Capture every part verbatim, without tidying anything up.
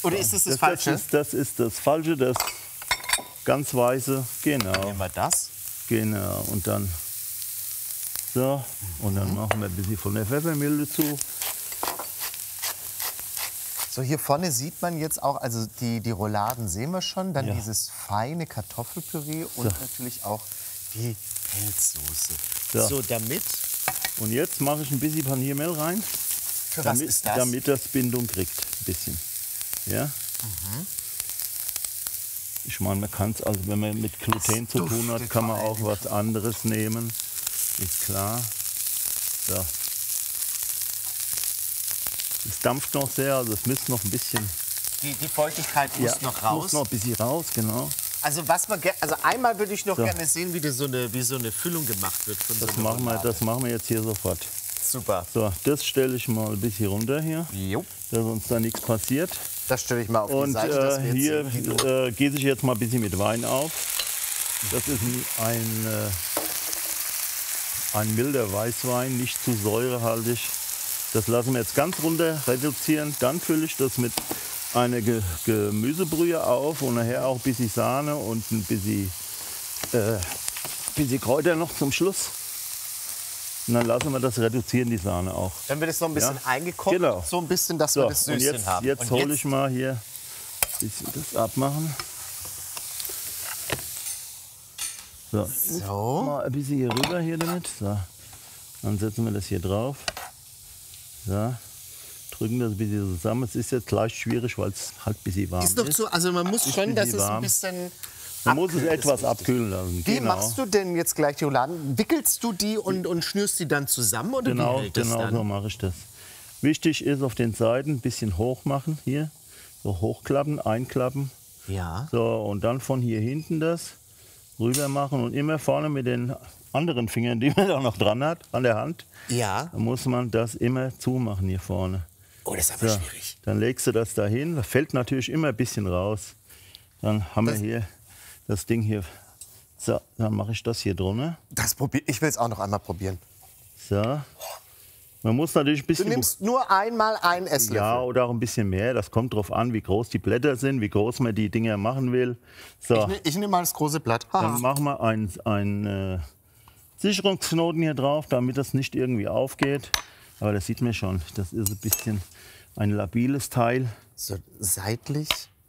Oder ist das das, das Falsche? Das ist, das ist das Falsche, das ganz weiße. Genau. Nehmen wir das. Genau. Und dann so. Und dann machen wir ein bisschen von der Pfeffermilde zu. So, hier vorne sieht man jetzt auch, also die, die Rouladen sehen wir schon, dann Ja. dieses feine Kartoffelpüree und So. natürlich auch die Pilzsoße. So. So, damit, Und jetzt mache ich ein bisschen Paniermehl rein, für was damit, ist das? damit das Bindung kriegt. Ein bisschen. Ja? Ich meine, man kann es, also wenn man mit Gluten zu tun hat, duftet kann man vor auch allem was anderes nehmen. Ist klar. So. Es dampft noch sehr, also es müsste noch ein bisschen. Die, die Feuchtigkeit muss Ja, noch raus. Muss noch ein bisschen raus, genau. Also, was man, ge- also einmal würde ich noch So. gerne sehen, wie, das so eine, wie so eine Füllung gemacht wird. Von so Das einer machen, wir, Roulade. das machen wir jetzt hier sofort. Super. So, das stelle ich mal ein bisschen runter hier, Jo. dass uns da nichts passiert. Das stelle ich mal auf die Und Seite. dass äh, wir hier jetzt sehen, wie du- äh, gieße ich jetzt mal ein bisschen mit Wein auf. Das ist ein, ein, äh, ein milder Weißwein, nicht zu säurehaltig. Das lassen wir jetzt ganz runter reduzieren. Dann fülle ich das mit einer Ge Gemüsebrühe auf und nachher auch ein bisschen Sahne und ein bisschen, äh, bisschen Kräuter noch zum Schluss. Und dann lassen wir das reduzieren, die Sahne auch. Dann wird es noch ein bisschen Ja. eingekocht, Genau. so ein bisschen, dass So, wir das und Süßchen jetzt, haben. jetzt Und hole ich mal hier ein bisschen das abmachen. So, So. mal ein bisschen hier rüber hier damit. So. Dann setzen wir das hier drauf. So. Drücken das ein bisschen zusammen. Es ist jetzt leicht schwierig, weil es halt ein bisschen warm Ist doch ist. so, also man muss Ist schon, ein dass bisschen es ein warm. bisschen. Man muss es abkühlt, etwas ist richtig. abkühlen lassen. Wie Genau. machst du denn jetzt gleich die Rouladen? Wickelst du die und, und schnürst die dann zusammen oder Genau, wie hält das genau dann? so mache ich das. Wichtig ist auf den Seiten ein bisschen hoch machen hier. So hochklappen, einklappen. Ja. So, und dann von hier hinten das rüber machen und immer vorne mit den anderen Fingern, die man da noch dran hat, an der Hand, Ja. dann muss man das immer zumachen hier vorne. Oh, das ist aber So, schwierig. dann legst du das dahin, das fällt natürlich immer ein bisschen raus. Dann haben Das- wir hier das Ding hier. So, dann mache ich das hier drunter. Das probier, ich will es auch noch einmal probieren. So. Man muss natürlich ein Du bisschen. nimmst nur einmal einen Esslöffel. Ja, oder auch ein bisschen mehr. Das kommt drauf an, wie groß die Blätter sind, wie groß man die Dinger machen will. So, Ich, ne- ich nehme mal das große Blatt. Ha. dann machen wir einen, einen äh, Sicherungsknoten hier drauf, damit das nicht irgendwie aufgeht. Aber das sieht man schon, das ist ein bisschen ein labiles Teil. So seitlich.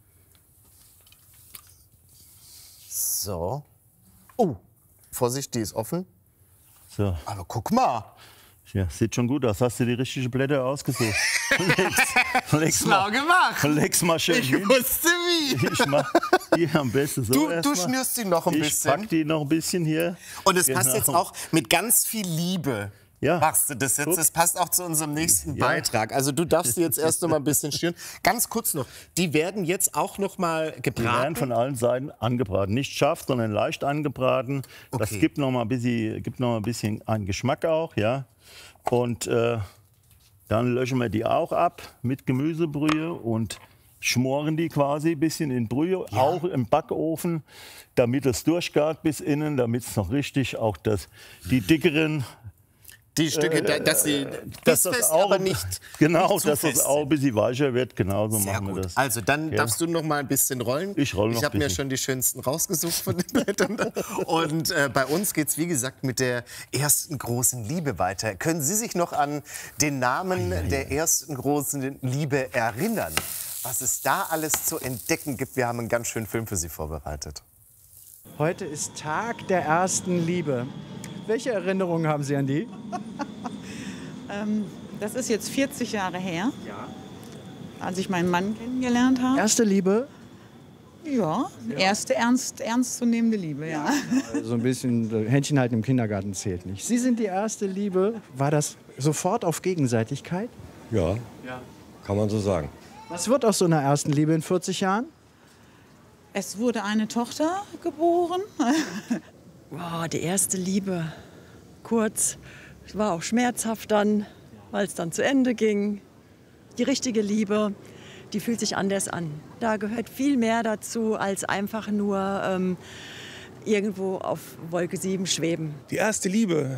So. Oh, Vorsicht, die ist offen. So, Aber guck mal. ja, sieht schon gut aus. Hast du die richtigen Blätter ausgesucht? leg's, leg's, Schlau mal, gemacht. leg's mal schön Ich hin. wusste wie. Ich mach die am besten so Du, erst du mal. schnürst die noch ein Ich bisschen. pack die noch ein bisschen hier. Und es passt Genau. jetzt auch mit ganz viel Liebe. Ja. Machst du das jetzt? Guck. Das passt auch zu unserem nächsten Ja. Beitrag. Also du darfst die jetzt erst noch mal ein bisschen schnüren. Ganz kurz noch, die werden jetzt auch noch mal Die werden gebraten. von allen Seiten angebraten. Nicht scharf, sondern leicht angebraten. Das Okay. gibt noch mal ein bisschen, gibt noch mal ein bisschen einen Geschmack auch, ja. Und äh, dann löschen wir die auch ab mit Gemüsebrühe und schmoren die quasi ein bisschen in Brühe, auch im Backofen, damit es durchgart bis innen, damit es noch richtig auch das, die dickeren Die Stücke, da- dass sie dass bissfest, aber nicht genau, nicht zu dass fest es auch ein sind. bisschen weicher wird. Genau so Sehr machen wir gut. das. Also dann Ja. darfst du noch mal ein bisschen rollen. Ich roll noch Ich habe ein mir bisschen. schon die schönsten rausgesucht von den Blättern. Und äh, bei uns geht es, wie gesagt, mit der ersten großen Liebe weiter. Können Sie sich noch an den Namen der ersten großen Liebe erinnern? Was es da alles zu entdecken gibt? Wir haben einen ganz schönen Film für Sie vorbereitet. Heute ist Tag der ersten Liebe. Welche Erinnerungen haben Sie an die? Das ist jetzt vierzig Jahre her, als ich meinen Mann kennengelernt habe. Erste Liebe? Ja, erste ernst, ernstzunehmende Liebe, ja. So ein bisschen äh, Händchen halten im Kindergarten zählt nicht. Sie sind die erste Liebe. War das sofort auf Gegenseitigkeit? Ja, kann man so sagen. Was wird aus so einer ersten Liebe in vierzig Jahren? Es wurde eine Tochter geboren. Wow, die erste Liebe. Kurz, es war auch schmerzhaft dann, weil es dann zu Ende ging. Die richtige Liebe, die fühlt sich anders an. Da gehört viel mehr dazu, als einfach nur ähm, irgendwo auf Wolke sieben schweben. Die erste Liebe.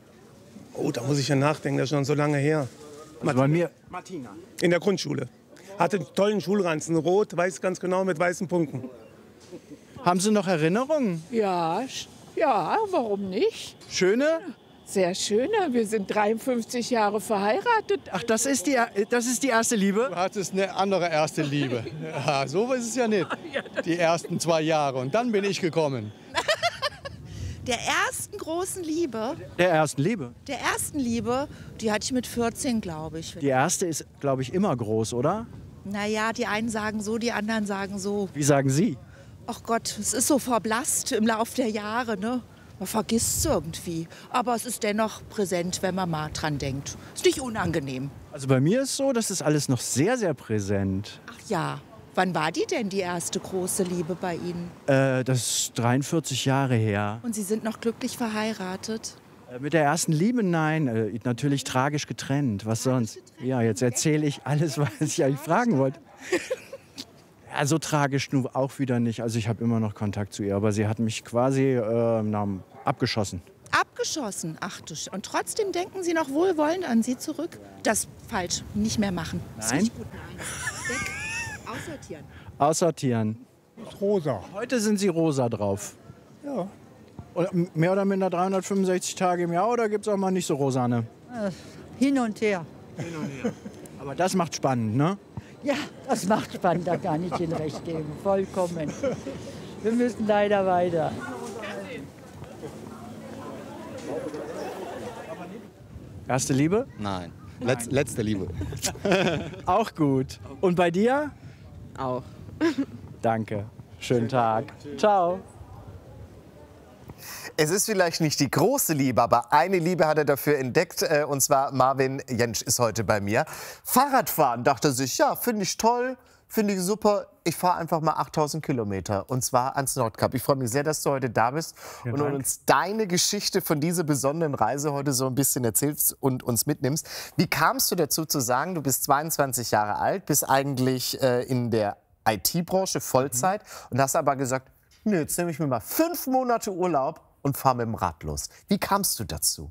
Oh, da muss ich ja nachdenken, das ist schon so lange her. Also bei mir. In der Grundschule. Hatte einen tollen Schulranzen, rot, weiß ganz genau mit weißen Punkten. Haben Sie noch Erinnerungen? Ja, sch- ja, warum nicht? Schöne? Sehr schöne. Wir sind dreiundfünfzig Jahre verheiratet. Ach, das ist die, das ist die erste Liebe? Du hattest eine andere erste Liebe. Ja, so ist es ja nicht. Die ersten zwei Jahre. Und dann bin ich gekommen. Der ersten großen Liebe, Der ersten Liebe. der ersten Liebe, die hatte ich mit vierzehn, glaube ich. Die erste ist, glaube ich, immer groß, oder? Naja, die einen sagen so, die anderen sagen so. Wie sagen Sie? Ach Gott, es ist so verblasst im Laufe der Jahre, ne? Man vergisst es irgendwie. Aber es ist dennoch präsent, wenn man mal dran denkt. Ist nicht unangenehm. Also bei mir ist so, das ist alles noch sehr, sehr präsent. Ach ja, wann war die denn, die erste große Liebe bei Ihnen? Äh, das ist dreiundvierzig Jahre her. Und Sie sind noch glücklich verheiratet? Äh, mit der ersten Liebe, nein. Äh, natürlich tragisch getrennt. Was sonst? Ja, jetzt erzähle ich alles, was ich eigentlich fragen wollte. Ja, so tragisch nun auch wieder nicht. Also ich habe immer noch Kontakt zu ihr, aber sie hat mich quasi äh, na, abgeschossen. Abgeschossen? Ach du Sch- Und trotzdem denken Sie noch wohlwollend an Sie zurück? Das ist falsch. Nicht mehr machen. Ist Nein? nicht gut. Nein. Weg. Aussortieren. Aussortieren. Rosa. Heute sind sie rosa drauf. Ja. Oder mehr oder minder dreihundertfünfundsechzig Tage im Jahr oder gibt es auch mal nicht so rosane? Hin und her. Aber das macht spannend, ne? Ja, das macht spannend, da kann ich Ihnen recht geben. Vollkommen. Wir müssen leider weiter. Erste Liebe? Nein. Letz, letzte Liebe. Auch gut. Und bei dir? Auch. Danke. Schönen Tag. Ciao. Es ist vielleicht nicht die große Liebe, aber eine Liebe hat er dafür entdeckt. äh, Und zwar Marvin Jentsch ist heute bei mir. Fahrradfahren, dachte sich, ja, finde ich toll, finde ich super. Ich fahre einfach mal achttausend Kilometer und zwar ans Nordkap. Ich freue mich sehr, dass du heute da bist Vielen und Dank. uns deine Geschichte von dieser besonderen Reise heute so ein bisschen erzählst und uns mitnimmst. Wie kamst du dazu zu sagen, du bist zweiundzwanzig Jahre alt, bist eigentlich äh, in der I T-Branche Vollzeit und hast aber gesagt, nö, jetzt nehme ich mir mal fünf Monate Urlaub und fahre mit dem Rad los. Wie kamst du dazu?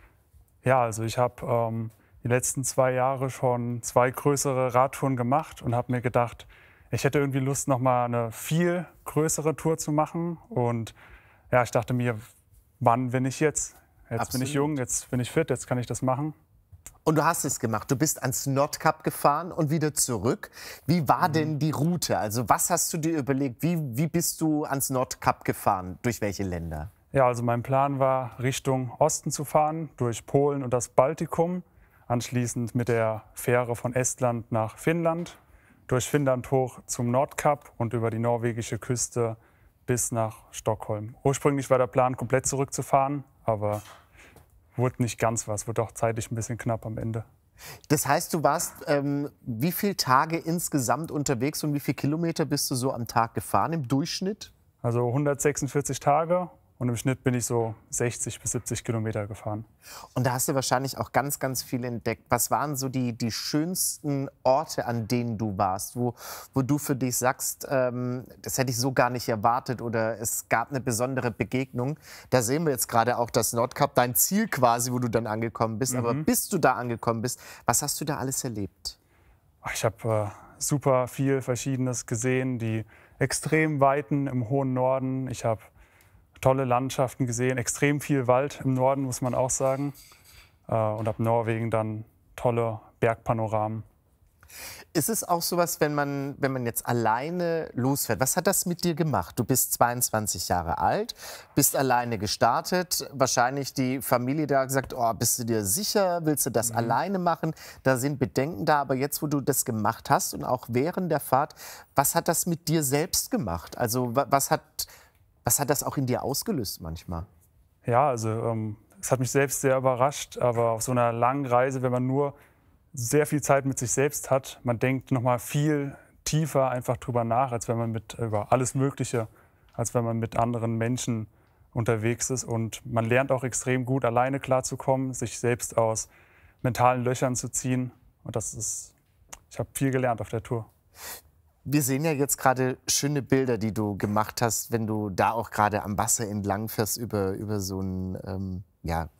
Ja, also ich habe ähm, die letzten zwei Jahre schon zwei größere Radtouren gemacht und habe mir gedacht, ich hätte irgendwie Lust, noch mal eine viel größere Tour zu machen. Und ja, ich dachte mir, wann bin ich jetzt? Jetzt Absolut. bin ich jung, jetzt bin ich fit, jetzt kann ich das machen. Und du hast es gemacht. Du bist ans Nordkap gefahren und wieder zurück. Wie war denn die Route? Also was hast du dir überlegt? Wie, wie bist du ans Nordkap gefahren? Durch welche Länder? Ja, also mein Plan war, Richtung Osten zu fahren, durch Polen und das Baltikum. Anschließend mit der Fähre von Estland nach Finnland, durch Finnland hoch zum Nordkap und über die norwegische Küste bis nach Stockholm. Ursprünglich war der Plan, komplett zurückzufahren, aber wurde nicht ganz was, wurde auch zeitlich ein bisschen knapp am Ende. Das heißt, du warst ähm, wie viele Tage insgesamt unterwegs und wie viele Kilometer bist du so am Tag gefahren im Durchschnitt? Also hundertsechsundvierzig Tage. Und im Schnitt bin ich so sechzig bis siebzig Kilometer gefahren. Und da hast du wahrscheinlich auch ganz, ganz viel entdeckt. Was waren so die, die schönsten Orte, an denen du warst, wo, wo du für dich sagst, ähm, das hätte ich so gar nicht erwartet oder es gab eine besondere Begegnung? Da sehen wir jetzt gerade auch das Nordkap, dein Ziel quasi, wo du dann angekommen bist. Mhm. Aber bis du da angekommen bist, was hast du da alles erlebt? Ich habe äh, super viel Verschiedenes gesehen, die extrem Weiten im hohen Norden. Ich habe tolle Landschaften gesehen, extrem viel Wald im Norden, muss man auch sagen. Äh, und ab Norwegen dann tolle Bergpanoramen. Ist es auch sowas, wenn man, wenn man jetzt alleine losfährt? Was hat das mit dir gemacht? Du bist zweiundzwanzig Jahre alt, bist alleine gestartet. Wahrscheinlich die Familie da gesagt, oh, bist du dir sicher? Willst du das mhm. alleine machen? Da sind Bedenken da. Aber jetzt, wo du das gemacht hast und auch während der Fahrt, was hat das mit dir selbst gemacht? Also was hat... Was hat das auch in dir ausgelöst manchmal? Ja, also ähm, es hat mich selbst sehr überrascht, aber auf so einer langen Reise, wenn man nur sehr viel Zeit mit sich selbst hat, man denkt noch mal viel tiefer einfach drüber nach, als wenn man mit über alles Mögliche, als wenn man mit anderen Menschen unterwegs ist. Und man lernt auch extrem gut, alleine klarzukommen, sich selbst aus mentalen Löchern zu ziehen. Und das ist, ich habe viel gelernt auf der Tour. Wir sehen ja jetzt gerade schöne Bilder, die du gemacht hast, wenn du da auch gerade am Wasser entlang fährst über, über so einen ähm, ja,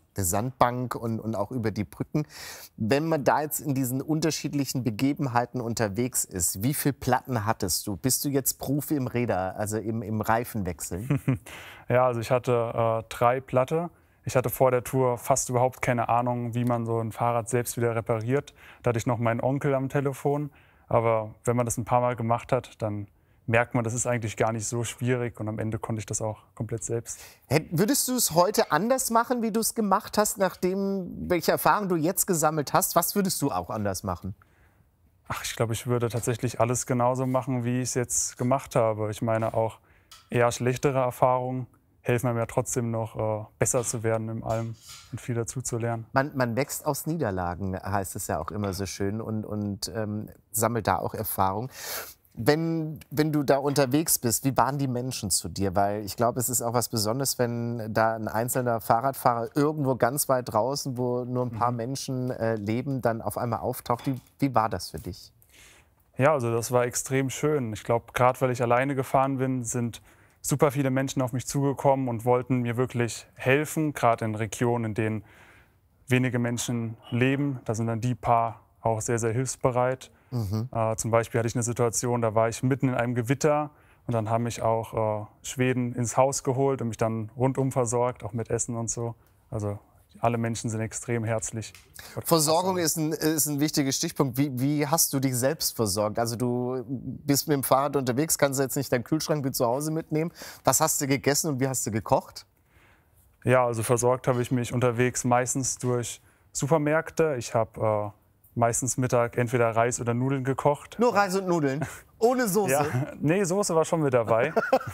der Sandbank und, und auch über die Brücken. Wenn man da jetzt in diesen unterschiedlichen Begebenheiten unterwegs ist, wie viele Platten hattest du? Bist du jetzt Profi im Räder, also im, im Reifenwechseln? Ja, also ich hatte äh, drei Platte. Ich hatte vor der Tour fast überhaupt keine Ahnung, wie man so ein Fahrrad selbst wieder repariert. Da hatte ich noch meinen Onkel am Telefon. Aber wenn man das ein paar Mal gemacht hat, dann merkt man, das ist eigentlich gar nicht so schwierig. Und am Ende konnte ich das auch komplett selbst. Würdest du es heute anders machen, wie du es gemacht hast, nachdem, welche Erfahrungen du jetzt gesammelt hast? Was würdest du auch anders machen? Ach, ich glaube, ich würde tatsächlich alles genauso machen, wie ich es jetzt gemacht habe. Ich meine, auch eher schlechtere Erfahrungen helfen mir ja trotzdem noch, äh, besser zu werden in allem und viel dazu zu lernen. Man, man wächst aus Niederlagen, heißt es ja auch immer so schön, und, und ähm, sammelt da auch Erfahrung. Wenn, wenn du da unterwegs bist, wie waren die Menschen zu dir? Weil ich glaube, es ist auch was Besonderes, wenn da ein einzelner Fahrradfahrer irgendwo ganz weit draußen, wo nur ein paar mhm. Menschen äh, leben, dann auf einmal auftaucht. Wie, wie war das für dich? Ja, also das war extrem schön. Ich glaube, gerade weil ich alleine gefahren bin, sind super viele Menschen auf mich zugekommen und wollten mir wirklich helfen, gerade in Regionen, in denen wenige Menschen leben. Da sind dann die paar auch sehr, sehr hilfsbereit. Mhm. Äh, zum Beispiel hatte ich eine Situation, da war ich mitten in einem Gewitter und dann haben mich auch äh, Schweden ins Haus geholt und mich dann rundum versorgt, auch mit Essen und so. Also alle Menschen sind extrem herzlich. Versorgung ist ein, ist ein wichtiger Stichpunkt. Wie, wie hast du dich selbst versorgt? Also du bist mit dem Fahrrad unterwegs, kannst du jetzt nicht deinen Kühlschrank mit zu Hause mitnehmen. Was hast du gegessen und wie hast du gekocht? Ja, also versorgt habe ich mich unterwegs meistens durch Supermärkte. Ich habe äh, meistens Mittag entweder Reis oder Nudeln gekocht. Nur Reis und Nudeln? Ohne Soße? Ja, nee, Soße war schon mit dabei.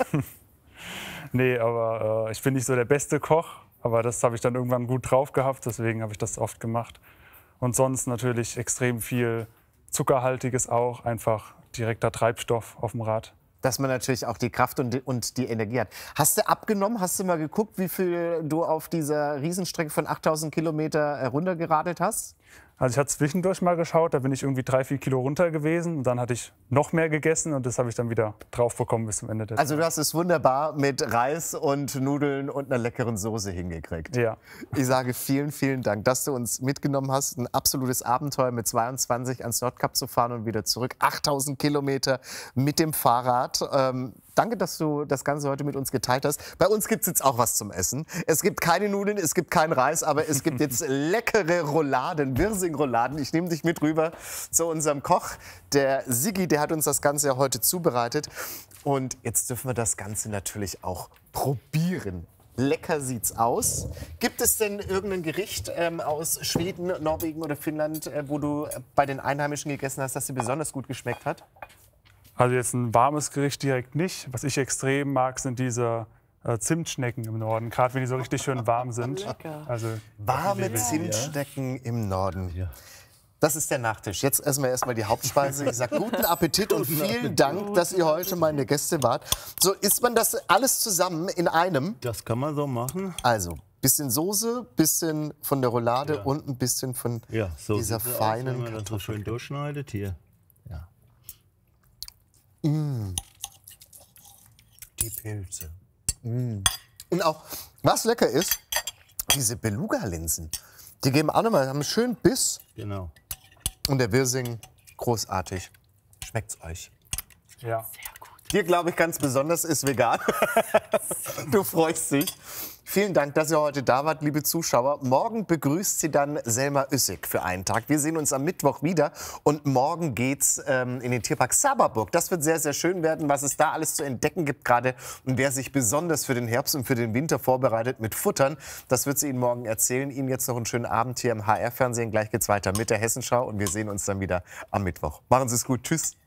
Nee, aber äh, ich bin nicht so der beste Koch. Aber das habe ich dann irgendwann gut drauf gehabt, deswegen habe ich das oft gemacht. Und sonst natürlich extrem viel Zuckerhaltiges auch, einfach direkter Treibstoff auf dem Rad. Dass man natürlich auch die Kraft und die, und die Energie hat. Hast du abgenommen? Hast du mal geguckt, wie viel du auf dieser Riesenstrecke von achttausend Kilometer runtergeradelt hast? Also ich hatte zwischendurch mal geschaut, da bin ich irgendwie drei, vier Kilo runter gewesen. Und dann hatte ich noch mehr gegessen und das habe ich dann wieder drauf bekommen bis zum Ende der Also du hast es wunderbar mit Reis und Nudeln und einer leckeren Soße hingekriegt. Ja. Ich sage vielen, vielen Dank, dass du uns mitgenommen hast. Ein absolutes Abenteuer mit zweiundzwanzig ans Nordkap zu fahren und wieder zurück. achttausend Kilometer mit dem Fahrrad. Ähm, Danke, dass du das Ganze heute mit uns geteilt hast. Bei uns gibt es jetzt auch was zum Essen. Es gibt keine Nudeln, es gibt keinen Reis, aber es gibt jetzt leckere Rouladen, Wirsing-Rouladen. Ich nehme dich mit rüber zu unserem Koch. Der Sigi, der hat uns das Ganze ja heute zubereitet. Und jetzt dürfen wir das Ganze natürlich auch probieren. Lecker sieht's aus. Gibt es denn irgendein Gericht ähm, aus Schweden, Norwegen oder Finnland, äh, wo du bei den Einheimischen gegessen hast, das dir besonders gut geschmeckt hat? Also jetzt ein warmes Gericht direkt nicht. Was ich extrem mag, sind diese äh, Zimtschnecken im Norden, gerade wenn die so richtig schön warm sind. Lecker. Also, warme Zimtschnecken ja. im Norden. Ja. Das ist der Nachtisch. Jetzt essen wir erstmal die Hauptspeise. Ich sage guten Appetit und vielen Dank, dass ihr heute meine Gäste wart. So, isst man das alles zusammen in einem? Das kann man so machen. Also, bisschen Soße, bisschen von der Roulade ja. und ein bisschen von ja, so dieser feinen aus, wenn man das so schön durchschneidet hier. Ja. Mmh. Die Pilze. Mmh. Und auch, was lecker ist, diese Beluga-Linsen. Die geben auch nochmal, haben einen schönen Biss. Genau. Und der Wirsing, großartig. Schmeckt's euch? Ja. Sehr gut. Dir, glaube ich, ganz besonders ist vegan. Du freust dich. Vielen Dank, dass ihr heute da wart, liebe Zuschauer. Morgen begrüßt sie dann Selma Üssig für einen Tag. Wir sehen uns am Mittwoch wieder. Und morgen geht's ähm, in den Tierpark Saberburg. Das wird sehr, sehr schön werden, was es da alles zu entdecken gibt gerade. Und wer sich besonders für den Herbst und für den Winter vorbereitet mit Futtern, das wird sie Ihnen morgen erzählen. Ihnen jetzt noch einen schönen Abend hier im H R-Fernsehen. Gleich geht's weiter mit der Hessenschau. Und wir sehen uns dann wieder am Mittwoch. Machen Sie es gut. Tschüss.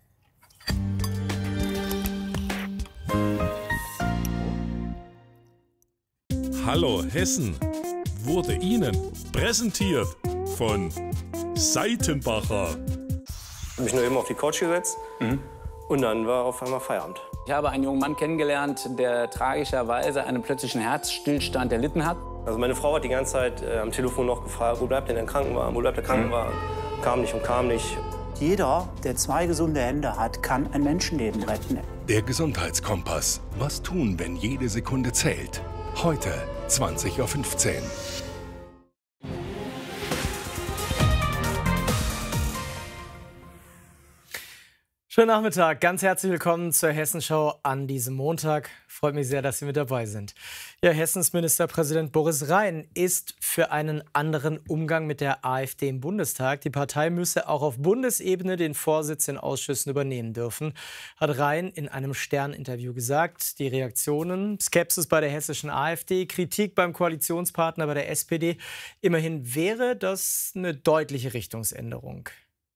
Hallo Hessen wurde Ihnen präsentiert von Seitenbacher. Ich habe mich nur eben auf die Couch gesetzt mhm. und dann war auf einmal Feierabend. Ich habe einen jungen Mann kennengelernt, der tragischerweise einen plötzlichen Herzstillstand erlitten hat. Also meine Frau hat die ganze Zeit äh, am Telefon noch gefragt, wo bleibt denn der Krankenwagen, wo bleibt der Krankenwagen? Mhm. Kam nicht und kam nicht. Jeder, der zwei gesunde Hände hat, kann ein Menschenleben retten. Der Gesundheitskompass. Was tun, wenn jede Sekunde zählt? Heute zwanzig Uhr fünfzehn. Schönen Nachmittag, ganz herzlich willkommen zur Hessenschau an diesem Montag. Freut mich sehr, dass Sie mit dabei sind. Ja, Hessens Ministerpräsident Boris Rhein ist für einen anderen Umgang mit der AfD im Bundestag. Die Partei müsse auch auf Bundesebene den Vorsitz in Ausschüssen übernehmen dürfen, hat Rhein in einem Stern-Interview gesagt. Die Reaktionen: Skepsis bei der hessischen AfD, Kritik beim Koalitionspartner bei der S P D. Immerhin wäre das eine deutliche Richtungsänderung.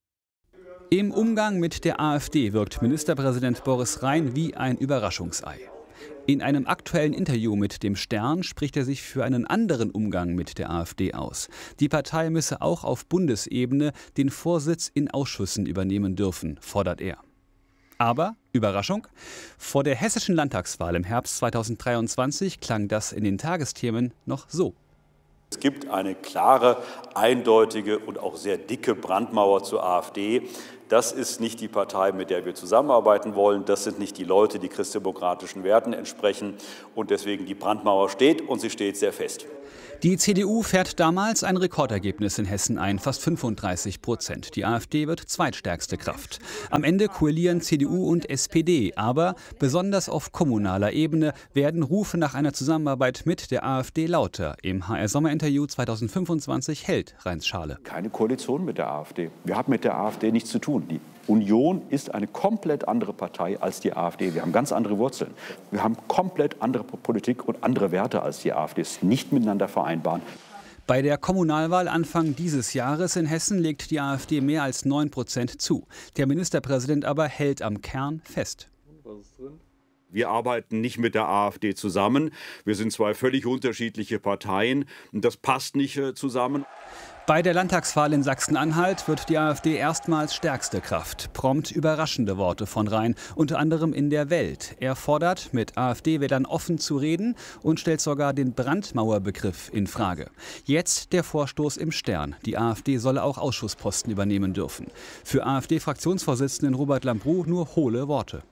Im Umgang mit der AfD wirkt Ministerpräsident Boris Rhein wie ein Überraschungsei. In einem aktuellen Interview mit dem Stern spricht er sich für einen anderen Umgang mit der AfD aus. Die Partei müsse auch auf Bundesebene den Vorsitz in Ausschüssen übernehmen dürfen, fordert er. Aber, Überraschung, vor der hessischen Landtagswahl im Herbst zweitausenddreiundzwanzig klang das in den Tagesthemen noch so. Es gibt eine klare, eindeutige und auch sehr dicke Brandmauer zur AfD. Das ist nicht die Partei, mit der wir zusammenarbeiten wollen. Das sind nicht die Leute, die christdemokratischen Werten entsprechen. Und deswegen die Brandmauer steht und sie steht sehr fest. Die C D U fährt damals ein Rekordergebnis in Hessen ein, fast fünfunddreißig Prozent. Die AfD wird zweitstärkste Kraft. Am Ende koalieren C D U und S P D. Aber besonders auf kommunaler Ebene werden Rufe nach einer Zusammenarbeit mit der AfD lauter. Im H R-Sommerinterview zweitausendfünfundzwanzig hält Reins Schale. Keine Koalition mit der AfD. Wir haben mit der AfD nichts zu tun. Die Union ist eine komplett andere Partei als die AfD. Wir haben ganz andere Wurzeln. Wir haben komplett andere Politik und andere Werte als die AfD. Es ist nicht miteinander vereinbar. Bei der Kommunalwahl Anfang dieses Jahres in Hessen legt die AfD mehr als neun Prozent zu. Der Ministerpräsident aber hält am Kern fest. Was ist drin? Wir arbeiten nicht mit der AfD zusammen. Wir sind zwei völlig unterschiedliche Parteien. Und das passt nicht äh, zusammen. Bei der Landtagswahl in Sachsen-Anhalt wird die AfD erstmals stärkste Kraft. Prompt überraschende Worte von Rhein, unter anderem in der Welt. Er fordert, mit AfD-Wählern offen zu reden und stellt sogar den Brandmauerbegriff in Frage. Jetzt der Vorstoß im Stern. Die AfD solle auch Ausschussposten übernehmen dürfen. Für AfD-Fraktionsvorsitzenden Robert Lambrou nur hohle Worte.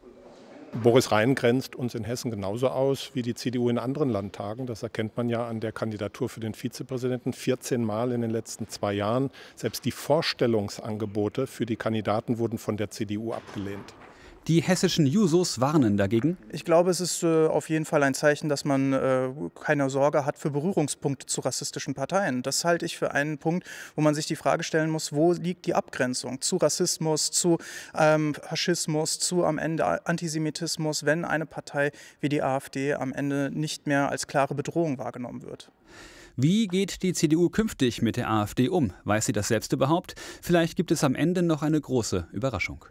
Boris Rhein grenzt uns in Hessen genauso aus wie die C D U in anderen Landtagen. Das erkennt man ja an der Kandidatur für den Vizepräsidenten. vierzehn Mal in den letzten zwei Jahren. Selbst die Vorstellungsangebote für die Kandidaten wurden von der C D U abgelehnt. Die hessischen Jusos warnen dagegen. Ich glaube, es ist äh, auf jeden Fall ein Zeichen, dass man äh, keine Sorge hat für Berührungspunkte zu rassistischen Parteien. Das halte ich für einen Punkt, wo man sich die Frage stellen muss, wo liegt die Abgrenzung zu Rassismus, zu ähm, Faschismus, zu am Ende Antisemitismus, wenn eine Partei wie die AfD am Ende nicht mehr als klare Bedrohung wahrgenommen wird. Wie geht die C D U künftig mit der AfD um? Weiß sie das selbst überhaupt? Vielleicht gibt es am Ende noch eine große Überraschung.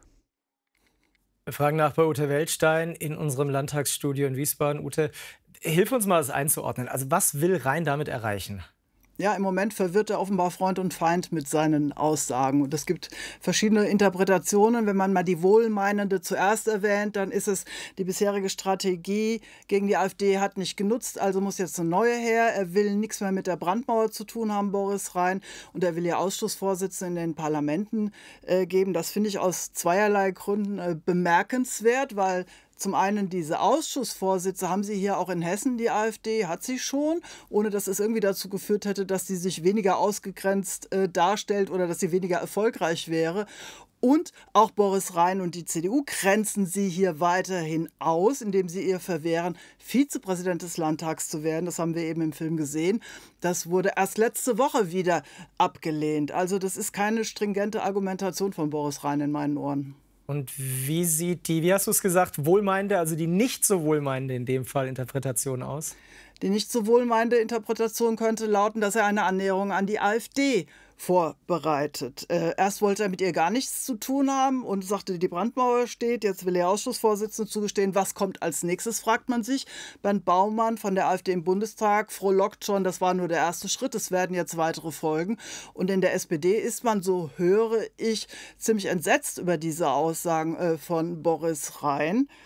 Wir fragen nach bei Ute Weltstein in unserem Landtagsstudio in Wiesbaden. Ute, hilf uns mal, das einzuordnen. Also was will Rhein damit erreichen? Ja, im Moment verwirrt er offenbar Freund und Feind mit seinen Aussagen. Und es gibt verschiedene Interpretationen. Wenn man mal die Wohlmeinende zuerst erwähnt, dann ist es, die bisherige Strategie gegen die AfD hat nicht genutzt, also muss jetzt eine neue her. Er will nichts mehr mit der Brandmauer zu tun haben, Boris Rhein. Und er will ja Ausschussvorsitzende in den Parlamenten äh, geben. Das finde ich aus zweierlei Gründen äh, bemerkenswert, weil zum einen diese Ausschussvorsitze haben sie hier auch in Hessen, die AfD hat sie schon, ohne dass es irgendwie dazu geführt hätte, dass sie sich weniger ausgegrenzt äh, darstellt oder dass sie weniger erfolgreich wäre. Und auch Boris Rhein und die C D U grenzen sie hier weiterhin aus, indem sie ihr verwehren, Vizepräsident des Landtags zu werden. Das haben wir eben im Film gesehen. Das wurde erst letzte Woche wieder abgelehnt. Also das ist keine stringente Argumentation von Boris Rhein in meinen Ohren. Und wie sieht die, wie hast du es gesagt, wohlmeinende, also die nicht so wohlmeinende in dem Fall Interpretation aus? Die nicht so wohlmeinende Interpretation könnte lauten, dass er eine Annäherung an die AfD vorbereitet. Äh, erst wollte er mit ihr gar nichts zu tun haben und sagte, die Brandmauer steht. Jetzt will er Ausschussvorsitzende zugestehen. Was kommt als nächstes, fragt man sich. Bernd Baumann von der AfD im Bundestag frohlockt schon, das war nur der erste Schritt. Es werden jetzt weitere folgen. Und in der S P D ist man, so höre ich, ziemlich entsetzt über diese Aussagen äh, von Boris Rhein.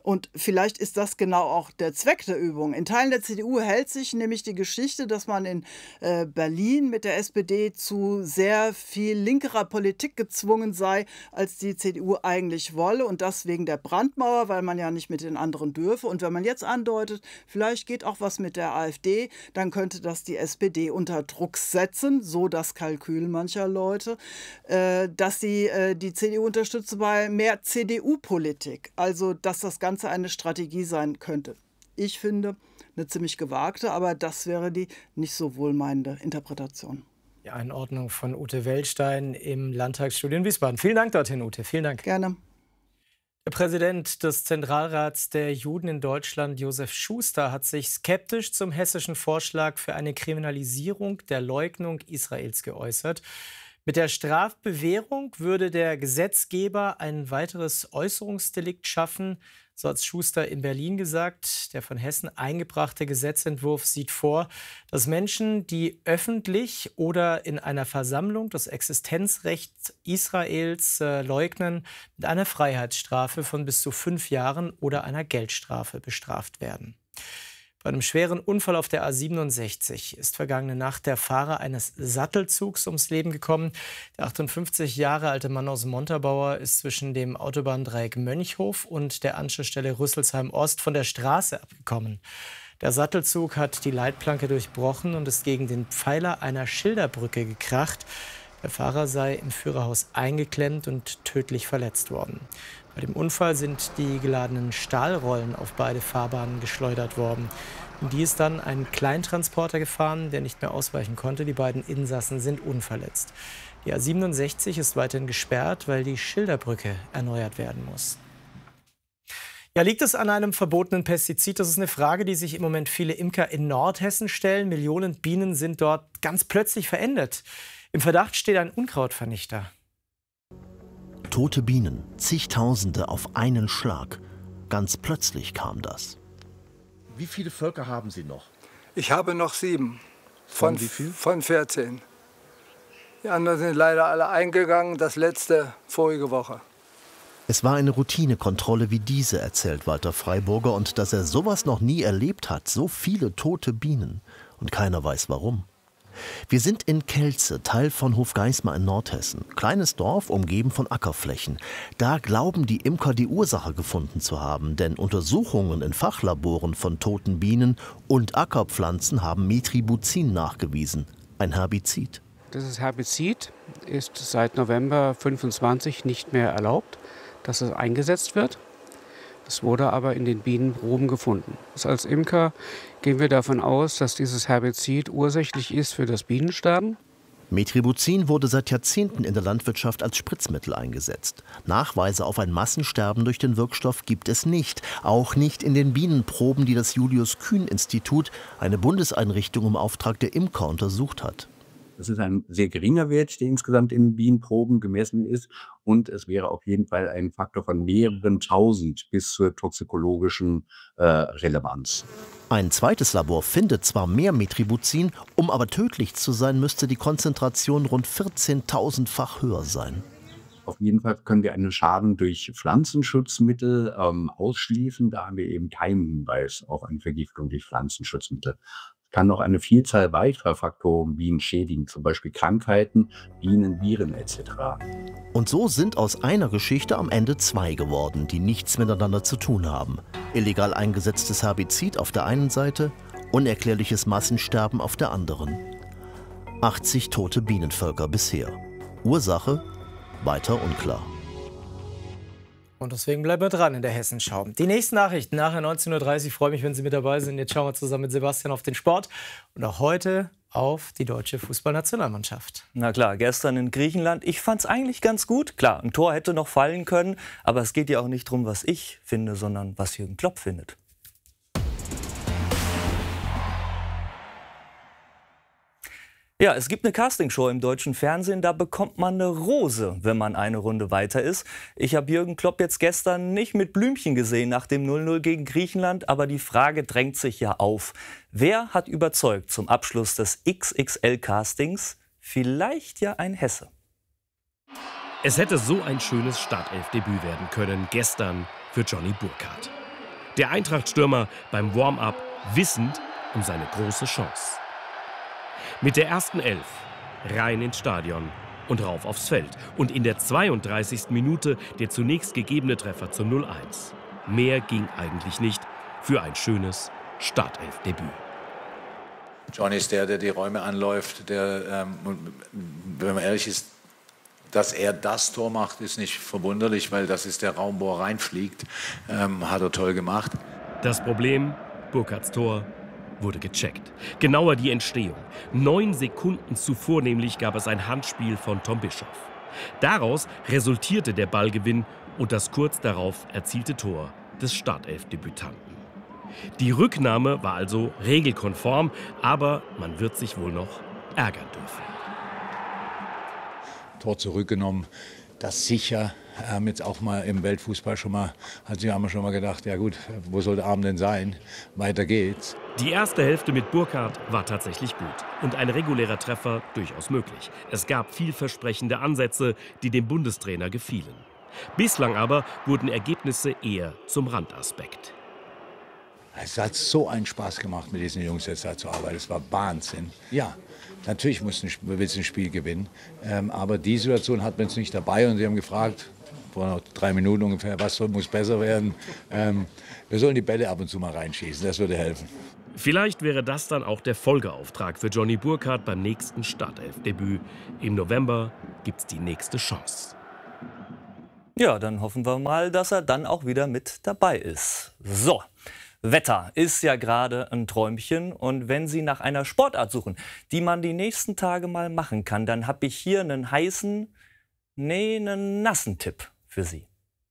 Und vielleicht ist das genau auch der Zweck der Übung. In Teilen der C D U hält sich nämlich die Geschichte, dass man in äh, Berlin mit der S P D zu sehr viel linkerer Politik gezwungen sei, als die C D U eigentlich wolle. Und das wegen der Brandmauer, weil man ja nicht mit den anderen dürfe. Und wenn man jetzt andeutet, vielleicht geht auch was mit der AfD, dann könnte das die S P D unter Druck setzen, so das Kalkül mancher Leute, äh, dass sie äh, die C D U unterstütze bei mehr C D U-Politik. Also, dass das Ganze eine Strategie sein könnte. Ich finde, eine ziemlich gewagte, aber das wäre die nicht so wohlmeinende Interpretation. Die Einordnung von Ute Wellstein im Landtagsstudio in Wiesbaden. Vielen Dank dorthin, Ute. Vielen Dank. Gerne. Der Präsident des Zentralrats der Juden in Deutschland, Josef Schuster, hat sich skeptisch zum hessischen Vorschlag für eine Kriminalisierung der Leugnung Israels geäußert. Mit der Strafbewährung würde der Gesetzgeber ein weiteres Äußerungsdelikt schaffen, so hat Schuster in Berlin gesagt. Der von Hessen eingebrachte Gesetzentwurf sieht vor, dass Menschen, die öffentlich oder in einer Versammlung das Existenzrecht Israels äh, leugnen, mit einer Freiheitsstrafe von bis zu fünf Jahren oder einer Geldstrafe bestraft werden. Bei einem schweren Unfall auf der A siebenundsechzig ist vergangene Nacht der Fahrer eines Sattelzugs ums Leben gekommen. Der achtundfünfzig Jahre alte Mann aus Montabaur ist zwischen dem Autobahndreieck Mönchhof und der Anschlussstelle Rüsselsheim-Ost von der Straße abgekommen. Der Sattelzug hat die Leitplanke durchbrochen und ist gegen den Pfeiler einer Schilderbrücke gekracht. Der Fahrer sei im Führerhaus eingeklemmt und tödlich verletzt worden. Bei dem Unfall sind die geladenen Stahlrollen auf beide Fahrbahnen geschleudert worden. In die ist dann ein Kleintransporter gefahren, der nicht mehr ausweichen konnte. Die beiden Insassen sind unverletzt. Die A siebenundsechzig ist weiterhin gesperrt, weil die Schilderbrücke erneuert werden muss. Ja, liegt es an einem verbotenen Pestizid? Das ist eine Frage, die sich im Moment viele Imker in Nordhessen stellen. Millionen Bienen sind dort ganz plötzlich verendet. Im Verdacht steht ein Unkrautvernichter. Tote Bienen, zigtausende auf einen Schlag. Ganz plötzlich kam das. Wie viele Völker haben Sie noch? Ich habe noch sieben. Von, von wie viel? Von vierzehn. Die anderen sind leider alle eingegangen, das letzte vorige Woche. Es war eine Routinekontrolle wie diese, erzählt Walter Freiburger, und dass er sowas noch nie erlebt hat, so viele tote Bienen. Und keiner weiß warum. Wir sind in Kelze, Teil von Hofgeismar in Nordhessen. Kleines Dorf, umgeben von Ackerflächen. Da glauben die Imker, die Ursache gefunden zu haben. Denn Untersuchungen in Fachlaboren von toten Bienen und Ackerpflanzen haben Metribuzin nachgewiesen. Ein Herbizid. Dieses Herbizid ist seit November fünfundzwanzig nicht mehr erlaubt, dass es eingesetzt wird. Es wurde aber in den Bienenproben gefunden. Als Imker gehen wir davon aus, dass dieses Herbizid ursächlich ist für das Bienensterben. Metribuzin wurde seit Jahrzehnten in der Landwirtschaft als Spritzmittel eingesetzt. Nachweise auf ein Massensterben durch den Wirkstoff gibt es nicht. Auch nicht in den Bienenproben, die das Julius-Kühn-Institut, eine Bundeseinrichtung im Auftrag der Imker, untersucht hat. Das ist ein sehr geringer Wert, der insgesamt in Bienenproben gemessen ist. Und es wäre auf jeden Fall ein Faktor von mehreren tausend bis zur toxikologischen äh, Relevanz. Ein zweites Labor findet zwar mehr Metribuzin, um aber tödlich zu sein, müsste die Konzentration rund vierzehntausendfach höher sein. Auf jeden Fall können wir einen Schaden durch Pflanzenschutzmittel ähm, ausschließen. Da haben wir eben keinen Hinweis auf eine Vergiftung durch Pflanzenschutzmittel. Kann noch eine Vielzahl weiterer Faktoren Bienen schädigen, zum Beispiel Krankheiten, Bienen, Viren et cetera. Und so sind aus einer Geschichte am Ende zwei geworden, die nichts miteinander zu tun haben. Illegal eingesetztes Herbizid auf der einen Seite, unerklärliches Massensterben auf der anderen. achtzig tote Bienenvölker bisher. Ursache? Weiter unklar. Und deswegen bleiben wir dran in der Hessenschau. Die nächsten Nachrichten nachher neunzehn Uhr dreißig. Ich freue mich, wenn Sie mit dabei sind. Jetzt schauen wir zusammen mit Sebastian auf den Sport und auch heute auf die deutsche Fußballnationalmannschaft. Na klar, gestern in Griechenland. Ich fand es eigentlich ganz gut. Klar, ein Tor hätte noch fallen können. Aber es geht ja auch nicht darum, was ich finde, sondern was Jürgen Klopp findet. Ja, es gibt eine Castingshow im deutschen Fernsehen, da bekommt man eine Rose, wenn man eine Runde weiter ist. Ich habe Jürgen Klopp jetzt gestern nicht mit Blümchen gesehen nach dem null null gegen Griechenland, aber die Frage drängt sich ja auf. Wer hat überzeugt zum Abschluss des X X L-Castings? Vielleicht ja ein Hesse. Es hätte so ein schönes Startelfdebüt werden können gestern für Johnny Burkhardt. Der Eintracht-Stürmer beim Warm-up wissend um seine große Chance. Mit der ersten Elf rein ins Stadion und rauf aufs Feld. Und in der zweiunddreißigsten Minute der zunächst gegebene Treffer zum null eins. Mehr ging eigentlich nicht für ein schönes Startelfdebüt. Johnny ist der, der die Räume anläuft. Der, ähm, wenn man ehrlich ist, dass er das Tor macht, ist nicht verwunderlich, weil das ist der Raum, wo er reinfliegt. Ähm, hat er toll gemacht. Das Problem, Burkhardts Tor wurde gecheckt. Genauer die Entstehung. Neun Sekunden zuvor nämlich gab es ein Handspiel von Tom Bischoff. Daraus resultierte der Ballgewinn und das kurz darauf erzielte Tor des Startelfdebütanten. Die Rücknahme war also regelkonform, aber man wird sich wohl noch ärgern dürfen. Tor zurückgenommen, das sicher. Ähm, jetzt auch mal im Weltfußball schon mal, hat sich haben wir schon mal gedacht, ja gut, wo soll der Abend denn sein? Weiter geht's. Die erste Hälfte mit Burkhardt war tatsächlich gut und ein regulärer Treffer durchaus möglich. Es gab vielversprechende Ansätze, die dem Bundestrainer gefielen. Bislang aber wurden Ergebnisse eher zum Randaspekt. Es hat so einen Spaß gemacht, mit diesen Jungs jetzt da zu arbeiten. Es war Wahnsinn. Ja, natürlich musst du ein Spiel gewinnen, ähm, aber die Situation hatten wir jetzt nicht dabei und sie haben gefragt, vor noch drei Minuten ungefähr, was soll, muss besser werden. Ähm, wir sollen die Bälle ab und zu mal reinschießen, das würde helfen. Vielleicht wäre das dann auch der Folgeauftrag für Johnny Burkhardt beim nächsten Startelfdebüt. Im November gibt's die nächste Chance. Ja, dann hoffen wir mal, dass er dann auch wieder mit dabei ist. So, Wetter ist ja gerade ein Träumchen. Und wenn Sie nach einer Sportart suchen, die man die nächsten Tage mal machen kann, dann habe ich hier einen heißen, nee, einen nassen Tipp für Sie.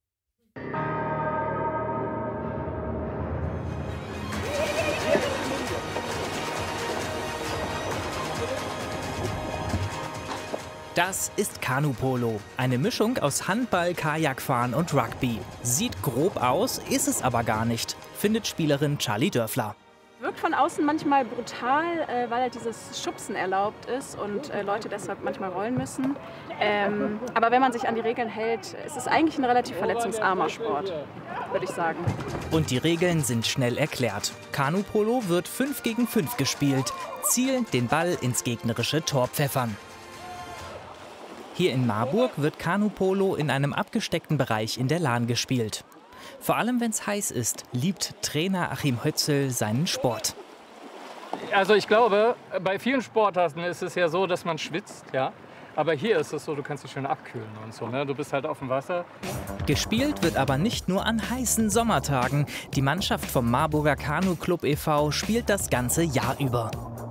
Das ist Kanupolo, eine Mischung aus Handball, Kajakfahren und Rugby. Sieht grob aus, ist es aber gar nicht, findet Spielerin Charlie Dörfler. Wirkt von außen manchmal brutal, äh, weil halt dieses Schubsen erlaubt ist und äh, Leute deshalb manchmal rollen müssen. Ähm, aber wenn man sich an die Regeln hält, ist es eigentlich ein relativ verletzungsarmer Sport, würde ich sagen. Und die Regeln sind schnell erklärt. Kanupolo wird fünf gegen fünf gespielt. Ziel, den Ball ins gegnerische Tor pfeffern. Hier in Marburg wird Kanupolo in einem abgesteckten Bereich in der Lahn gespielt. Vor allem, wenn es heiß ist, liebt Trainer Achim Hötzel seinen Sport. Also ich glaube, bei vielen Sportarten ist es ja so, dass man schwitzt, ja. Aber hier ist es so, du kannst dich schön abkühlen und so, ne? Du bist halt auf dem Wasser. Gespielt wird aber nicht nur an heißen Sommertagen. Die Mannschaft vom Marburger Kanu-Club e V spielt das ganze Jahr über.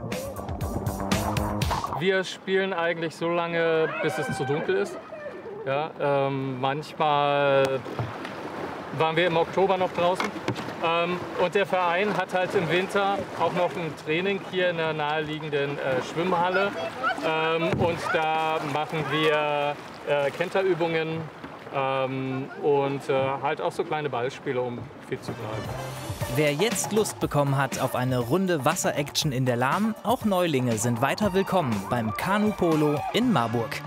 Wir spielen eigentlich so lange, bis es zu dunkel ist. Ja, ähm, manchmal waren wir im Oktober noch draußen. Ähm, und der Verein hat halt im Winter auch noch ein Training hier in der naheliegenden äh, Schwimmhalle. Ähm, und da machen wir äh, Kenterübungen ähm, und äh, halt auch so kleine Ballspiele, um fit zu bleiben. Wer jetzt Lust bekommen hat auf eine Runde Wasser-Action in der Lahn, auch Neulinge sind weiter willkommen beim Kanupolo in Marburg.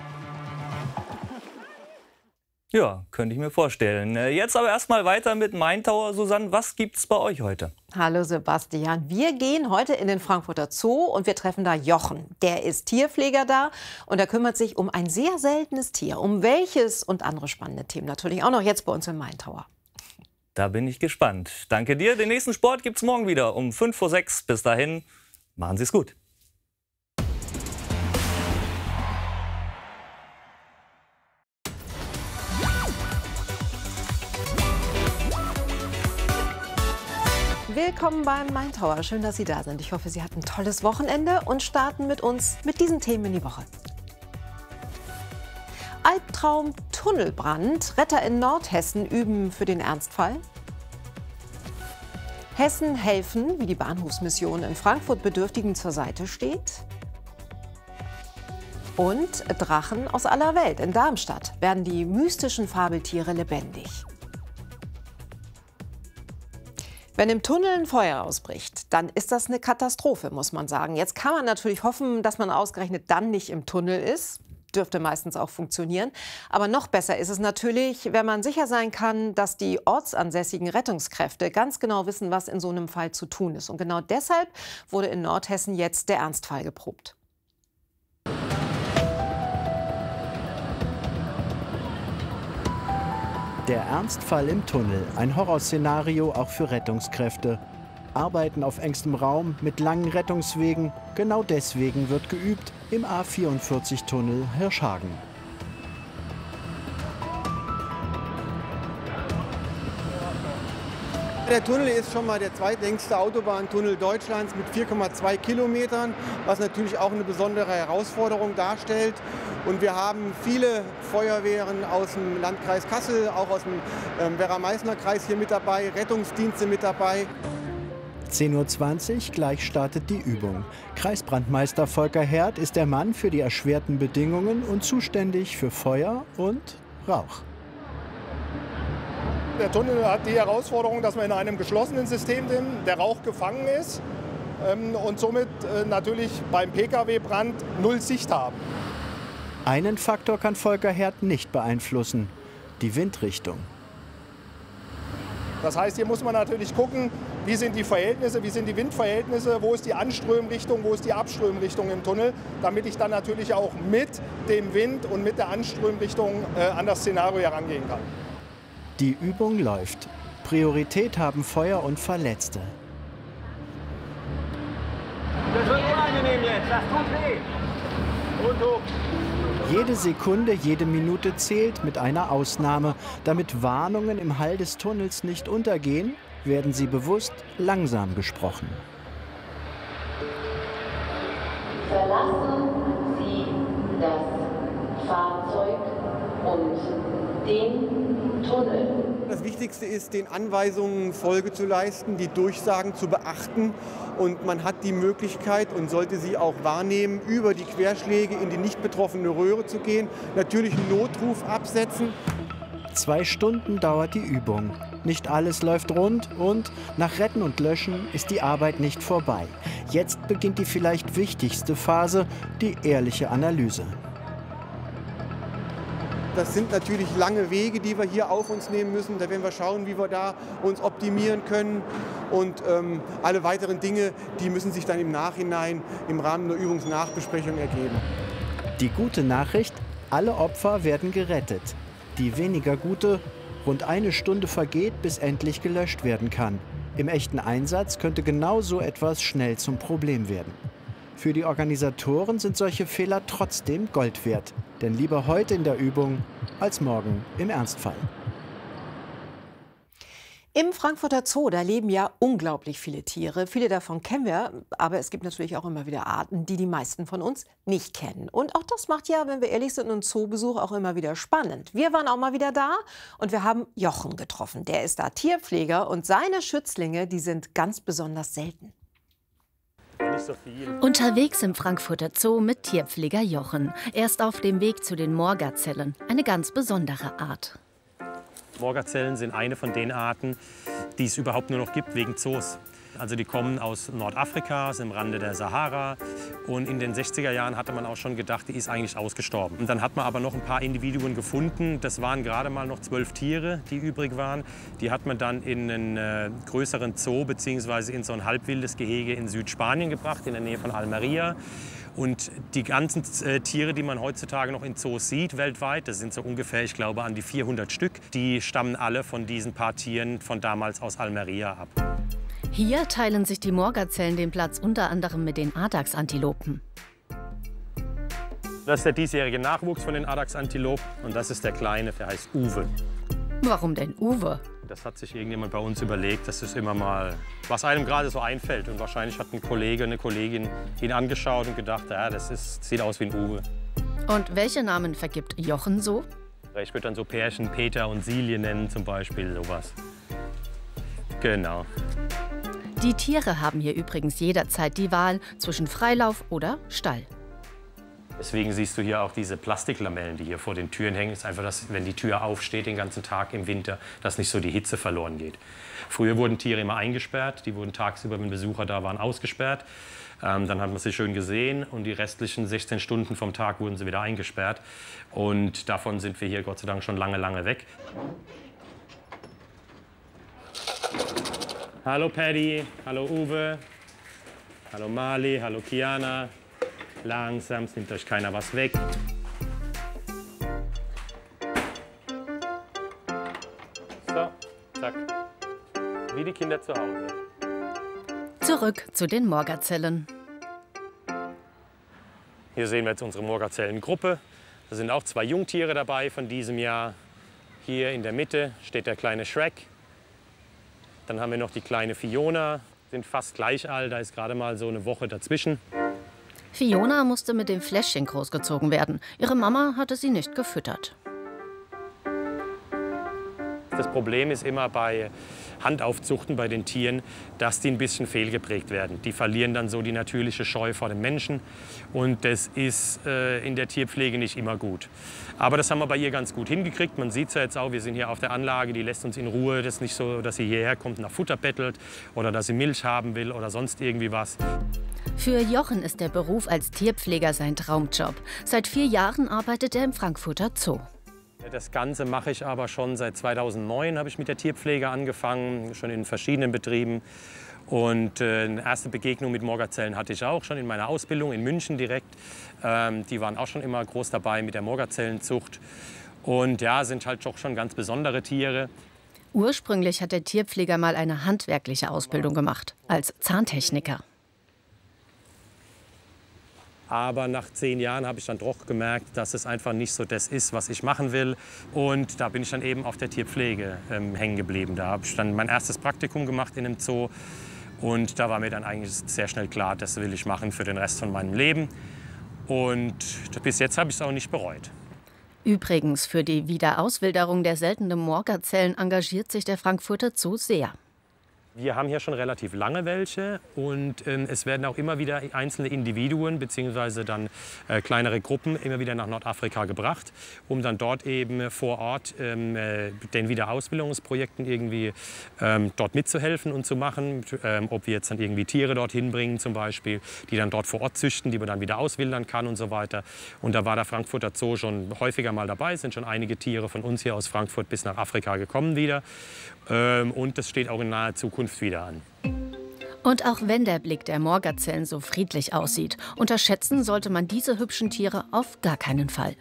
Ja, könnte ich mir vorstellen. Jetzt aber erstmal weiter mit Maintower. Susanne, was gibt's bei euch heute? Hallo Sebastian. Wir gehen heute in den Frankfurter Zoo und wir treffen da Jochen. Der ist Tierpfleger da und er kümmert sich um ein sehr seltenes Tier. Um welches und andere spannende Themen natürlich auch noch jetzt bei uns in Maintower. Da bin ich gespannt. Danke dir. Den nächsten Sport gibt's morgen wieder um fünf vor sechs. Bis dahin, machen Sie es gut. Willkommen beim Maintower. Schön, dass Sie da sind. Ich hoffe, Sie hatten ein tolles Wochenende und starten mit uns mit diesen Themen in die Woche. Albtraum Tunnelbrand. Retter in Nordhessen üben für den Ernstfall. Hessen helfen, wie die Bahnhofsmission in Frankfurt Bedürftigen zur Seite steht. Und Drachen aus aller Welt. In Darmstadt werden die mystischen Fabeltiere lebendig. Wenn im Tunnel ein Feuer ausbricht, dann ist das eine Katastrophe, muss man sagen. Jetzt kann man natürlich hoffen, dass man ausgerechnet dann nicht im Tunnel ist. dürfte meistens auch funktionieren. Aber noch besser ist es natürlich, wenn man sicher sein kann, dass die ortsansässigen Rettungskräfte ganz genau wissen, was in so einem Fall zu tun ist. Und genau deshalb wurde in Nordhessen jetzt der Ernstfall geprobt. Der Ernstfall im Tunnel, ein Horrorszenario auch für Rettungskräfte. Arbeiten auf engstem Raum mit langen Rettungswegen. Genau deswegen wird geübt im A vierundvierzig-Tunnel Hirschhagen. Der Tunnel ist schon mal der zweitlängste Autobahntunnel Deutschlands mit vier Komma zwei Kilometern, was natürlich auch eine besondere Herausforderung darstellt. Und wir haben viele Feuerwehren aus dem Landkreis Kassel, auch aus dem ähm, Werra-Meißner-Kreis hier mit dabei, Rettungsdienste mit dabei. zehn Uhr zwanzig, gleich startet die Übung. Kreisbrandmeister Volker Herd ist der Mann für die erschwerten Bedingungen und zuständig für Feuer und Rauch. Der Tunnel hat die Herausforderung, dass wir in einem geschlossenen System sind, der Rauch gefangen ist ähm, und somit äh, natürlich beim Pkw-Brand null Sicht haben. Einen Faktor kann Volker Herd nicht beeinflussen, die Windrichtung. Das heißt, hier muss man natürlich gucken, wie sind die Verhältnisse, wie sind die Windverhältnisse, wo ist die Anströmrichtung, wo ist die Abströmrichtung im Tunnel, damit ich dann natürlich auch mit dem Wind und mit der Anströmrichtung äh, an das Szenario herangehen kann. Die Übung läuft. Priorität haben Feuer und Verletzte. Das wird unangenehm jetzt, das tut weh. Und hoch. Jede Sekunde, jede Minute zählt mit einer Ausnahme. Damit Warnungen im Hall des Tunnels nicht untergehen, werden sie bewusst langsam gesprochen. Verlassen Sie das Fahrzeug und den Tunnel. Das Wichtigste ist, den Anweisungen Folge zu leisten, die Durchsagen zu beachten. Und man hat die Möglichkeit und sollte sie auch wahrnehmen, über die Querschläge in die nicht betroffene Röhre zu gehen. Natürlich einen Notruf absetzen. Zwei Stunden dauert die Übung. Nicht alles läuft rund und nach Retten und Löschen ist die Arbeit nicht vorbei. Jetzt beginnt die vielleicht wichtigste Phase, die ehrliche Analyse. Das sind natürlich lange Wege, die wir hier auf uns nehmen müssen. Da werden wir schauen, wie wir da uns optimieren können. Und ähm, alle weiteren Dinge, die müssen sich dann im Nachhinein im Rahmen der Übungsnachbesprechung ergeben. Die gute Nachricht, alle Opfer werden gerettet. Die weniger gute, rund eine Stunde vergeht, bis endlich gelöscht werden kann. Im echten Einsatz könnte genau so etwas schnell zum Problem werden. Für die Organisatoren sind solche Fehler trotzdem Gold wert. Denn lieber heute in der Übung als morgen im Ernstfall. Im Frankfurter Zoo, da leben ja unglaublich viele Tiere. Viele davon kennen wir, aber es gibt natürlich auch immer wieder Arten, die die meisten von uns nicht kennen. Und auch das macht ja, wenn wir ehrlich sind, einen Zoobesuch auch immer wieder spannend. Wir waren auch mal wieder da und wir haben Jochen getroffen. Der ist da Tierpfleger und seine Schützlinge, die sind ganz besonders selten. Nicht so viel. Unterwegs im Frankfurter Zoo mit Tierpfleger Jochen. Er ist auf dem Weg zu den Moorgazellen, eine ganz besondere Art. Moorgazellen sind eine von den Arten, die es überhaupt nur noch gibt wegen Zoos. Also die kommen aus Nordafrika, sind im Rande der Sahara. Und in den sechziger Jahren hatte man auch schon gedacht, die ist eigentlich ausgestorben. Und dann hat man aber noch ein paar Individuen gefunden. Das waren gerade mal noch zwölf Tiere, die übrig waren. Die hat man dann in einen äh, größeren Zoo bzw. in so ein halbwildes Gehege in Südspanien gebracht, in der Nähe von Almeria. Und die ganzen äh, Tiere, die man heutzutage noch in Zoos sieht, weltweit, das sind so ungefähr, ich glaube, an die vierhundert Stück, die stammen alle von diesen paar Tieren von damals aus Almeria ab. Hier teilen sich die Moorgazellen den Platz unter anderem mit den Adax-Antilopen. Das ist der diesjährige Nachwuchs von den Adax-Antilopen und das ist der kleine, der heißt Uwe. Warum denn Uwe? Das hat sich irgendjemand bei uns überlegt, das ist immer mal, was einem gerade so einfällt. Und wahrscheinlich hat ein Kollege, eine Kollegin ihn angeschaut und gedacht, ja, das ist, sieht aus wie ein Uwe. Und welche Namen vergibt Jochen so? Ich würde dann so Pärchen Peter und Silje nennen zum Beispiel, sowas. Genau. Die Tiere haben hier übrigens jederzeit die Wahl zwischen Freilauf oder Stall. Deswegen siehst du hier auch diese Plastiklamellen, die hier vor den Türen hängen. Das ist einfach, dass, wenn die Tür aufsteht den ganzen Tag im Winter, dass nicht so die Hitze verloren geht. Früher wurden Tiere immer eingesperrt. Die wurden tagsüber, wenn Besucher da waren, ausgesperrt. Ähm, dann hat man sie schön gesehen und die restlichen sechzehn Stunden vom Tag wurden sie wieder eingesperrt. Und davon sind wir hier Gott sei Dank schon lange, lange weg. Hallo Paddy, hallo Uwe, hallo Mali, hallo Kiana. Langsam, es nimmt euch keiner was weg. So, zack. Wie die Kinder zu Hause. Zurück zu den Moorgazellen. Hier sehen wir jetzt unsere Moorgazellengruppe. Da sind auch zwei Jungtiere dabei von diesem Jahr. Hier in der Mitte steht der kleine Shrek. Dann haben wir noch die kleine Fiona. Sind fast gleich alt, da ist gerade mal so eine Woche dazwischen. Fiona musste mit dem Fläschchen großgezogen werden. Ihre Mama hatte sie nicht gefüttert. Das Problem ist immer bei Handaufzuchten bei den Tieren, dass die ein bisschen fehlgeprägt werden. Die verlieren dann so die natürliche Scheu vor dem Menschen. Und das ist äh, in der Tierpflege nicht immer gut. Aber das haben wir bei ihr ganz gut hingekriegt. Man sieht es ja jetzt auch, wir sind hier auf der Anlage, die lässt uns in Ruhe. Das ist nicht so, dass sie hierher kommt und nach Futter bettelt oder dass sie Milch haben will oder sonst irgendwie was. Für Jochen ist der Beruf als Tierpfleger sein Traumjob. Seit vier Jahren arbeitet er im Frankfurter Zoo. Das Ganze mache ich aber schon seit zweitausendneun, habe ich mit der Tierpflege angefangen, schon in verschiedenen Betrieben. Und äh, eine erste Begegnung mit Moorgazellen hatte ich auch schon in meiner Ausbildung in München direkt. Ähm, die waren auch schon immer groß dabei mit der Moorgazellenzucht. Und ja, sind halt doch schon ganz besondere Tiere. Ursprünglich hat der Tierpfleger mal eine handwerkliche Ausbildung gemacht, als Zahntechniker. Aber nach zehn Jahren habe ich dann doch gemerkt, dass es einfach nicht so das ist, was ich machen will. Und da bin ich dann eben auf der Tierpflege ähm, hängen geblieben. Da habe ich dann mein erstes Praktikum gemacht in einem Zoo. Und da war mir dann eigentlich sehr schnell klar, das will ich machen für den Rest von meinem Leben. Und bis jetzt habe ich es auch nicht bereut. Übrigens, für die Wiederauswilderung der seltenen Moorgazellen engagiert sich der Frankfurter Zoo sehr. Wir haben hier schon relativ lange welche und äh, es werden auch immer wieder einzelne Individuen bzw. dann äh, kleinere Gruppen immer wieder nach Nordafrika gebracht, um dann dort eben vor Ort ähm, äh, den Wiederausbildungsprojekten irgendwie ähm, dort mitzuhelfen und zu machen. Ähm, ob wir jetzt dann irgendwie Tiere dorthin bringen zum Beispiel, die dann dort vor Ort züchten, die man dann wieder auswildern kann und so weiter. Und da war der Frankfurter Zoo schon häufiger mal dabei, es sind schon einige Tiere von uns hier aus Frankfurt bis nach Afrika gekommen wieder. Ähm, und das steht auch in naher Zukunft wieder an. Und auch wenn der Blick der Moorgazellen so friedlich aussieht, unterschätzen sollte man diese hübschen Tiere auf gar keinen Fall.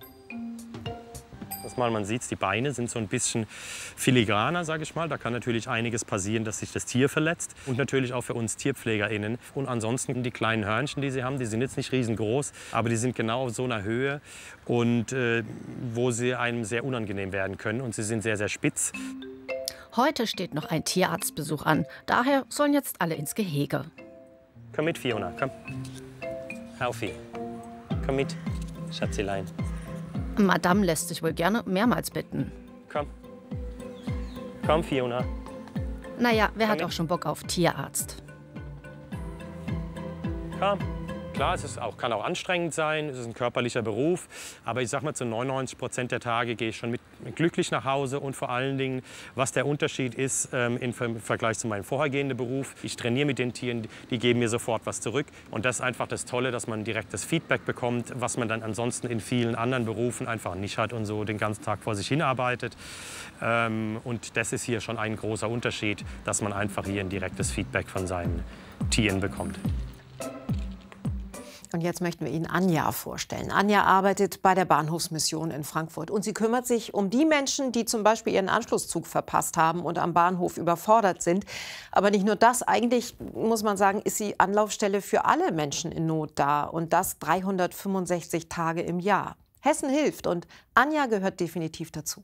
Mal, man sieht, die Beine sind so ein bisschen filigraner, sage ich mal. Da kann natürlich einiges passieren, dass sich das Tier verletzt. Und natürlich auch für uns TierpflegerInnen. Und ansonsten die kleinen Hörnchen, die sie haben, die sind jetzt nicht riesengroß, aber die sind genau auf so einer Höhe, und äh, wo sie einem sehr unangenehm werden können. Und sie sind sehr, sehr spitz. Heute steht noch ein Tierarztbesuch an. Daher sollen jetzt alle ins Gehege. Komm mit, Fiona, komm. Aufi, komm mit, Schatzelein. Madame lässt sich wohl gerne mehrmals bitten. Komm. Komm, Fiona. Naja, wer hat auch schon Bock auf Tierarzt? Komm. Klar, es ist auch, kann auch anstrengend sein, es ist ein körperlicher Beruf. Aber ich sag mal, zu neunundneunzig Prozent der Tage gehe ich schon mit glücklich nach Hause. Und vor allen Dingen, was der Unterschied ist ähm, im Vergleich zu meinem vorhergehenden Beruf. Ich trainiere mit den Tieren, die geben mir sofort was zurück. Und das ist einfach das Tolle, dass man direktes Feedback bekommt, was man dann ansonsten in vielen anderen Berufen einfach nicht hat und so den ganzen Tag vor sich hinarbeitet. Ähm, und das ist hier schon ein großer Unterschied, dass man einfach hier ein direktes Feedback von seinen Tieren bekommt. Und jetzt möchten wir Ihnen Anja vorstellen. Anja arbeitet bei der Bahnhofsmission in Frankfurt. Und sie kümmert sich um die Menschen, die zum Beispiel ihren Anschlusszug verpasst haben und am Bahnhof überfordert sind. Aber nicht nur das, eigentlich muss man sagen, ist sie Anlaufstelle für alle Menschen in Not da. Und das dreihundertfünfundsechzig Tage im Jahr. Hessen hilft und Anja gehört definitiv dazu.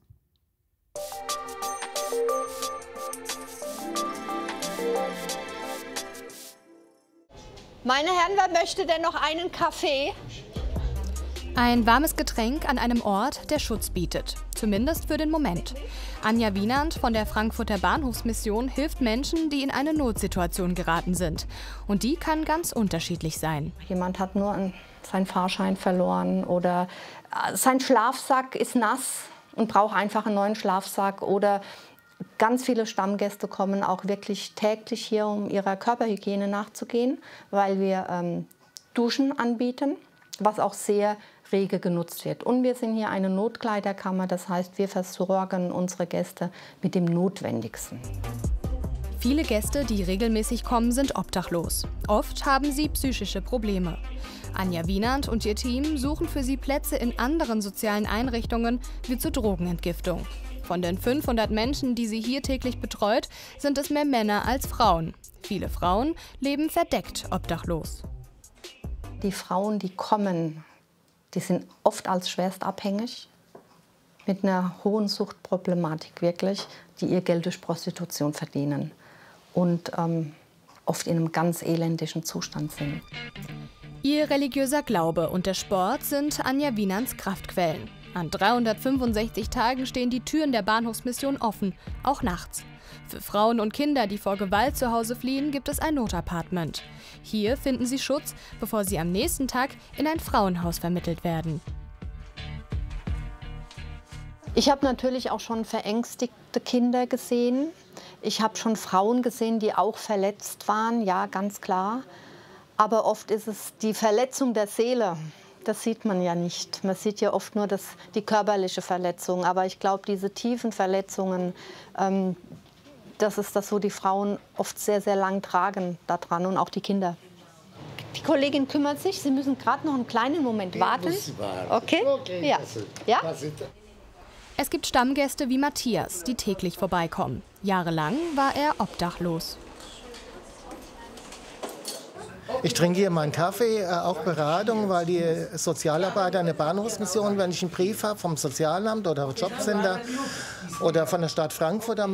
Meine Herren, wer möchte denn noch einen Kaffee? Ein warmes Getränk an einem Ort, der Schutz bietet. Zumindest für den Moment. Anja Wienand von der Frankfurter Bahnhofsmission hilft Menschen, die in eine Notsituation geraten sind. Und die kann ganz unterschiedlich sein. Jemand hat nur seinen Fahrschein verloren oder sein Schlafsack ist nass und braucht einfach einen neuen Schlafsack. Oder ganz viele Stammgäste kommen auch wirklich täglich hier, um ihrer Körperhygiene nachzugehen, weil wir ähm, Duschen anbieten, was auch sehr rege genutzt wird. Und wir sind hier eine Notkleiderkammer, das heißt, wir versorgen unsere Gäste mit dem Notwendigsten. Viele Gäste, die regelmäßig kommen, sind obdachlos. Oft haben sie psychische Probleme. Anja Wienand und ihr Team suchen für sie Plätze in anderen sozialen Einrichtungen wie zur Drogenentgiftung. Von den fünfhundert Menschen, die sie hier täglich betreut, sind es mehr Männer als Frauen. Viele Frauen leben verdeckt obdachlos. Die Frauen, die kommen, die sind oft als schwerst abhängig, mit einer hohen Suchtproblematik wirklich, die ihr Geld durch Prostitution verdienen und ähm, oft in einem ganz elendischen Zustand sind. Ihr religiöser Glaube und der Sport sind Anja Wienands Kraftquellen. An dreihundertfünfundsechzig Tagen stehen die Türen der Bahnhofsmission offen, auch nachts. Für Frauen und Kinder, die vor Gewalt zu Hause fliehen, gibt es ein Notapartment. Hier finden sie Schutz, bevor sie am nächsten Tag in ein Frauenhaus vermittelt werden. Ich habe natürlich auch schon verängstigte Kinder gesehen. Ich habe schon Frauen gesehen, die auch verletzt waren, ja, ganz klar. Aber oft ist es die Verletzung der Seele. Das sieht man ja nicht. Man sieht ja oft nur das, die körperliche Verletzung. Aber ich glaube, diese tiefen Verletzungen, ähm, das ist das, wo die Frauen oft sehr, sehr lang tragen daran und auch die Kinder. Die Kollegin kümmert sich. Sie müssen gerade noch einen kleinen Moment warten. Okay? Okay. Ja. Ja? Es gibt Stammgäste wie Matthias, die täglich vorbeikommen. Jahrelang war er obdachlos. Ich trinke hier meinen Kaffee, äh, auch Beratung, weil die Sozialarbeiter in der Bahnhofsmission, wenn ich einen Brief habe vom Sozialamt oder Jobcenter oder von der Stadt Frankfurt,